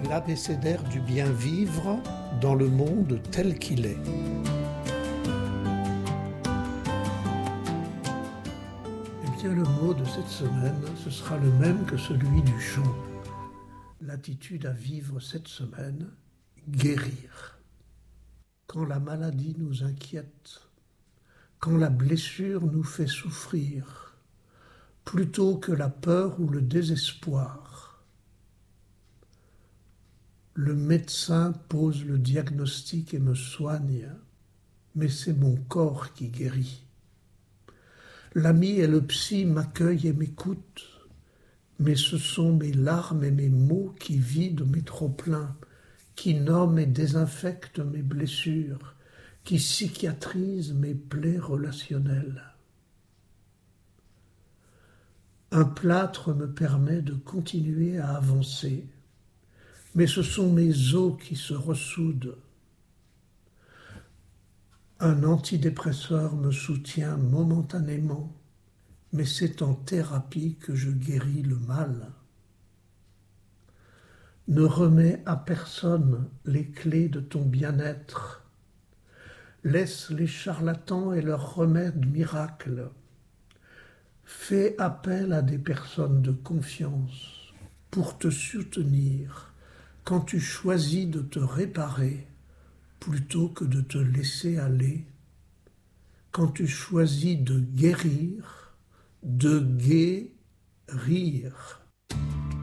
L'abécédaire du bien vivre dans le monde tel qu'il est. Eh bien, le mot de cette semaine, ce sera le même que celui du chant. L'attitude à vivre cette semaine, guérir. Quand la maladie nous inquiète, quand la blessure nous fait souffrir, plutôt que la peur ou le désespoir, le médecin pose le diagnostic et me soigne, mais c'est mon corps qui guérit. L'ami et le psy m'accueillent et m'écoutent, mais ce sont mes larmes et mes mots qui vident mes trop-pleins, qui nomment et désinfectent mes blessures, qui cicatrisent mes plaies relationnelles. Un plâtre me permet de continuer à avancer, mais ce sont mes os qui se ressoudent. Un antidépresseur me soutient momentanément, mais c'est en thérapie que je guéris le mal. Ne remets à personne les clés de ton bien-être. Laisse les charlatans et leurs remèdes miracles. Fais appel à des personnes de confiance pour te soutenir quand tu choisis de te réparer plutôt que de te laisser aller, quand tu choisis de guérir, de guérir.